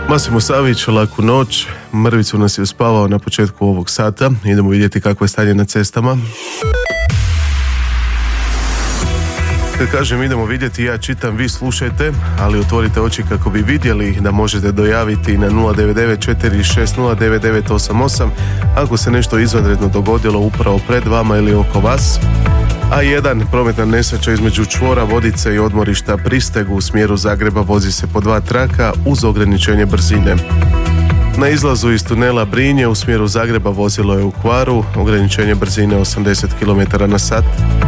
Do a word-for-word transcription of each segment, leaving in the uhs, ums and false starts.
Masimo Savić, laku noć. Mrvicu nas je uspavao na početku ovog sata. Idemo vidjeti kakvo je stanje na cestama. Kad kažem idemo vidjeti, ja čitam, vi slušajte, ali otvorite oči kako bi vidjeli da možete dojaviti na nula devet devet četiri šest nula devet devet osam osam ako se nešto izvanredno dogodilo upravo pred vama ili oko vas. A jedan, prometna nesreća između čvora Vodice i odmorišta Pristegu u smjeru Zagreba, vozi se po dva traka uz ograničenje brzine. Na izlazu iz tunela Brinje u smjeru Zagreba vozilo je u kvaru, ograničenje brzine osamdeset kilometara na sat.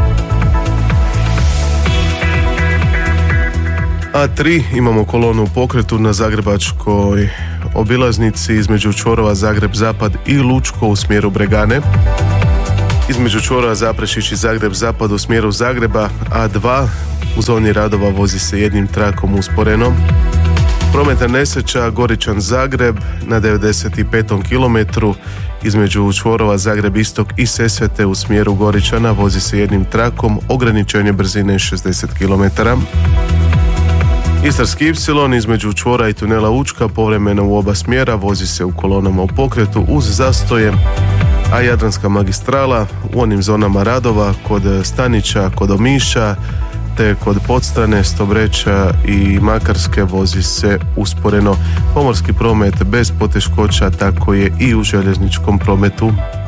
A tri, imamo kolonu u pokretu na zagrebačkoj obilaznici između čvorova Zagreb Zapad i Lučko u smjeru Bregane. Između čvorova Zaprešić i Zagreb Zapad u smjeru Zagreba, A dva, u zoni radova vozi se jednim trakom usporeno. Prometna nesreća Goričan Zagreb na devedeset petom kilometru između čvorova Zagreb Istok i Sesvete u smjeru Goričana vozi se jednim trakom, ograničenje brzine šezdeset kilometara. Istarski Y između čvora i tunela Učka povremeno u oba smjera vozi se u kolonama u pokretu uz zastoje, a Jadranska magistrala u onim zonama radova kod Stanića, kod Omiša te kod Podstrane, Stobreća i Makarske vozi se usporeno. Pomorski promet bez poteškoća, tako je i u željezničkom prometu.